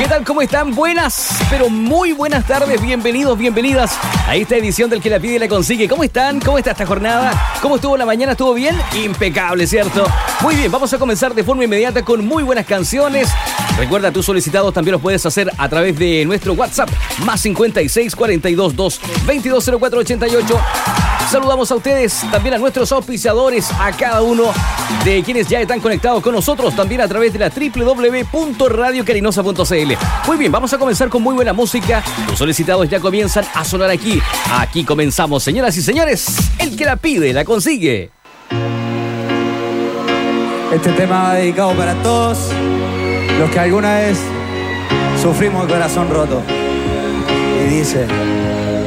¿Qué tal? ¿Cómo están? Buenas, pero muy buenas tardes. Bienvenidos, bienvenidas a esta edición del Que la Pide y la Consigue. ¿Cómo están? ¿Cómo está esta jornada? ¿Cómo estuvo la mañana? ¿Estuvo bien? Impecable, ¿cierto? Muy bien, vamos a comenzar de forma inmediata con muy buenas canciones. Recuerda, tus solicitados también los puedes hacer a través de nuestro WhatsApp, más 56 42 2 22 04 88. Saludamos a ustedes, también a nuestros auspiciadores, a cada uno de quienes ya están conectados con nosotros, también a través de la www.radiocarinosa.cl. Muy bien, vamos a comenzar con muy buena música. Los solicitados ya comienzan a sonar aquí. Aquí comenzamos, señoras y señores. El que la pide, la consigue. Este tema va dedicado para todos los que alguna vez sufrimos el corazón roto. Y dice...